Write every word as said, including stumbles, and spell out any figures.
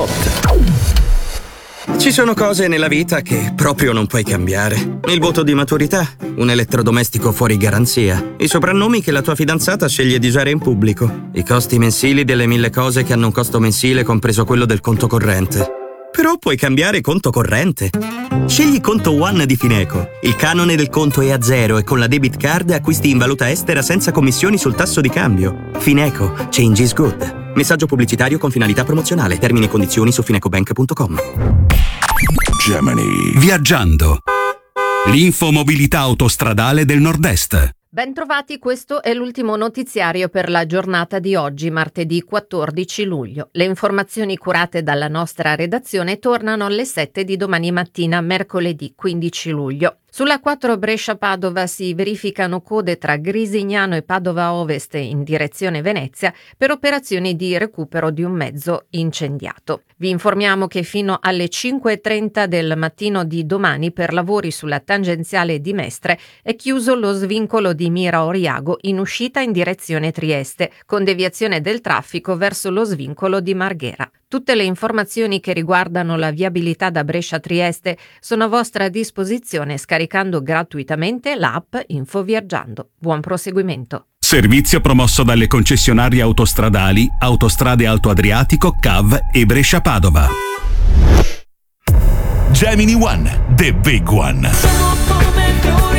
tot. Ci sono cose nella vita che proprio non puoi cambiare. Il voto di maturità, un elettrodomestico fuori garanzia, i soprannomi che la tua fidanzata sceglie di usare in pubblico, i costi mensili delle mille cose che hanno un costo mensile compreso quello del conto corrente. Però puoi cambiare conto corrente. Scegli Conto One di Fineco. Il canone del conto è a zero e con la debit card acquisti in valuta estera senza commissioni sul tasso di cambio. Fineco. Change is good. Messaggio pubblicitario con finalità promozionale. Termini e condizioni su finecobank punto com. Gemini. Viaggiando. L'infomobilità autostradale del Nord-Est. Bentrovati, questo è l'ultimo notiziario per la giornata di oggi, martedì quattordici luglio. Le informazioni curate dalla nostra redazione tornano alle sette di domani mattina, mercoledì quindici luglio. Sulla quattro Brescia-Padova si verificano code tra Grisignano e Padova Ovest in direzione Venezia per operazioni di recupero di un mezzo incendiato. Vi informiamo che fino alle cinque e trenta del mattino di domani per lavori sulla tangenziale di Mestre è chiuso lo svincolo di Mira Oriago in uscita in direzione Trieste, con deviazione del traffico verso lo svincolo di Marghera. Tutte le informazioni che riguardano la viabilità da Brescia a Trieste sono a vostra disposizione scaricando gratuitamente l'app Info Viaggiando. Buon proseguimento. Servizio promosso dalle concessionarie autostradali Autostrade Alto Adriatico, C A V e Brescia Padova. Gemini One, the big one.